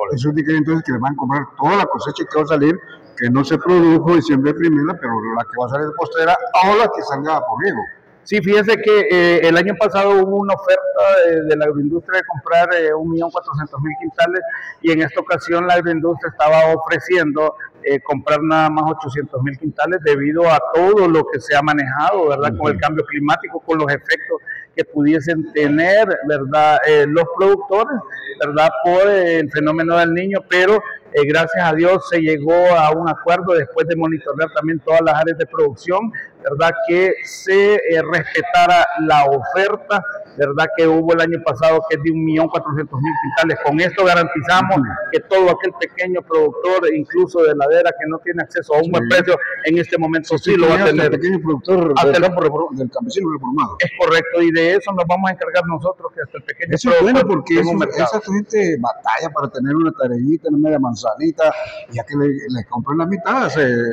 eso indica entonces que le van a comprar toda la cosecha que va a salir, que no se produjo diciembre primera, pero la que va a salir de postera, o la que salga por riego. Sí, fíjese que el año pasado hubo una oferta de la agroindustria de comprar 1.400.000 quintales, y en esta ocasión la agroindustria estaba ofreciendo comprar nada más 800.000 quintales debido a todo lo que se ha manejado, ¿verdad? Con el cambio climático, con los efectos que pudiesen tener, ¿verdad? Los productores, ¿verdad? Por el fenómeno del Niño, pero gracias a Dios se llegó a un acuerdo después de monitorear también todas las áreas de producción, ¿verdad? Que se respetara la oferta, ¿verdad? Que hubo el año pasado, que es de 1.400.000 quintales. Con esto garantizamos que todo aquel pequeño productor, incluso de heladera, que no tiene acceso a un buen precio, en este momento sí lo va a tener. El pequeño productor del campesino reformado. Es correcto, y de eso nos vamos a encargar nosotros, que hasta el pequeño eso es bueno, porque esa gente batalla para tener una tareita, una media manzanita, ya que le compran la mitad,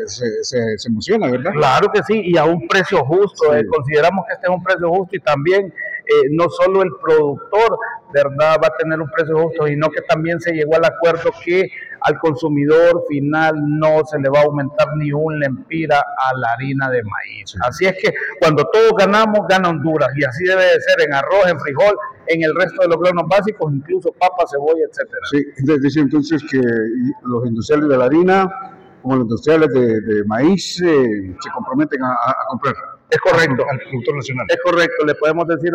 se emociona, ¿verdad? Claro que sí, y a un precio justo. Sí. Consideramos que este es un precio justo, y también no solo el productor, ¿verdad?, va a tener un precio justo, sino que también se llegó al acuerdo que al consumidor final no se le va a aumentar ni un lempira a la harina de maíz. Sí. Así es que cuando todos ganamos, gana Honduras, y así debe de ser en arroz, en frijol, en el resto de los granos básicos, incluso papa, cebolla, etcétera. Sí, dice entonces que los industriales de la harina, como los industriales de maíz, se comprometen a comprar. Es correcto. Al productor nacional. Es correcto. Le podemos decir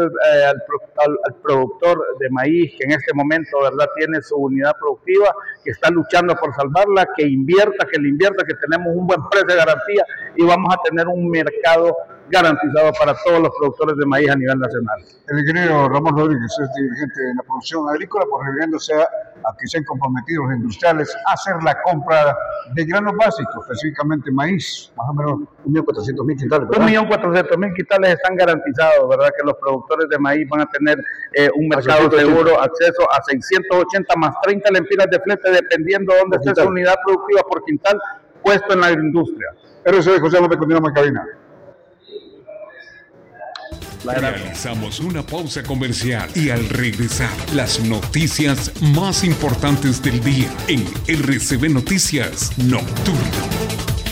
al productor de maíz que en este momento, ¿verdad?, tiene su unidad productiva, que está luchando por salvarla, que invierta, que tenemos un buen precio de garantía y vamos a tener un mercado garantizado para todos los productores de maíz a nivel nacional. El ingeniero Ramón Rodríguez es dirigente de la producción agrícola, pues refiriéndose a que se han comprometido los industriales a hacer la compra de granos básicos, específicamente maíz, más o menos 1.400.000 quintales. 1.400.000 quintales están garantizados, ¿verdad? Que los productores de maíz van a tener un mercado seguro, acceso a 680 más 30 lempiras de flete, dependiendo de dónde esté su unidad productiva por quintal, puesto en la agroindustria. RCB José López, continuamos en cabina. Realizamos una pausa comercial y al regresar, las noticias más importantes del día en RCB Noticias Nocturno.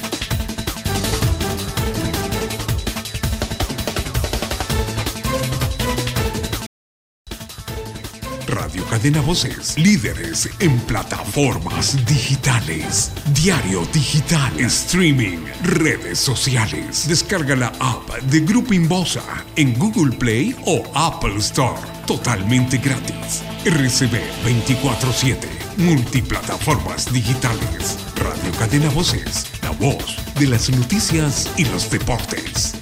Radio Cadena Voces, líderes en plataformas digitales, diario digital, streaming, redes sociales. Descarga la app de Grupo Inbosa en Google Play o Apple Store, totalmente gratis. RCB 24/7, multiplataformas digitales. Radio Cadena Voces, la voz de las noticias y los deportes.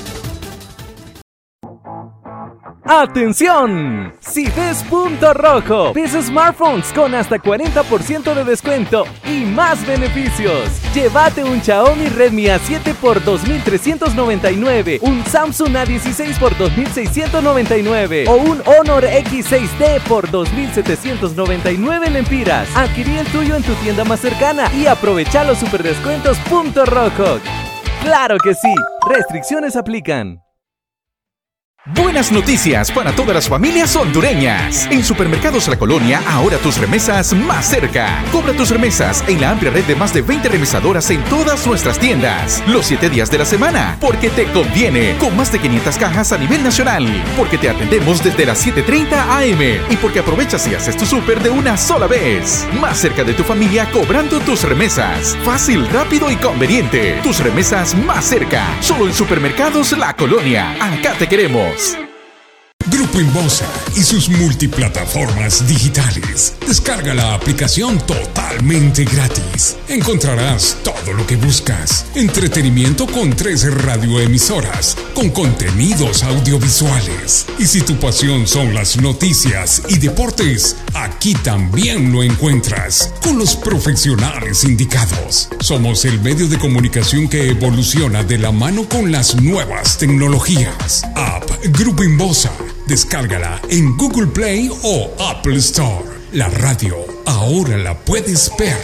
¡Atención! Si ves punto rojo, ves smartphones con hasta 40% de descuento y más beneficios. Llévate un Xiaomi Redmi A7 por 2.399, un Samsung A16 por 2.699 o un Honor X6D por 2.799 lempiras. Adquirí el tuyo en tu tienda más cercana y aprovecha los superdescuentos punto rojo. ¡Claro que sí! Restricciones aplican. Buenas noticias para todas las familias hondureñas. En Supermercados La Colonia, ahora tus remesas más cerca. Cobra tus remesas en la amplia red de más de 20 remesadoras en todas nuestras tiendas. Los 7 días de la semana, porque te conviene. Con más de 500 cajas a nivel nacional. Porque te atendemos desde las 7:30 AM. Y porque aprovechas y haces tu súper de una sola vez. Más cerca de tu familia cobrando tus remesas. Fácil, rápido y conveniente. Tus remesas más cerca. Solo en Supermercados La Colonia. Acá te queremos. Grupo Inbosa y sus multiplataformas digitales. Descarga la aplicación totalmente gratis. Encontrarás todo lo que buscas. Entretenimiento con 13 radioemisoras, con contenidos audiovisuales. Y si tu pasión son las noticias y deportes, aquí también lo encuentras, con los profesionales indicados. Somos el medio de comunicación que evoluciona de la mano con las nuevas tecnologías. App Grupo Inbosa. Descárgala en Google Play o Apple Store. La radio ahora la puedes ver.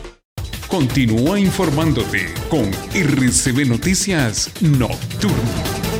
Continúa informándote con RCB Noticias Nocturno.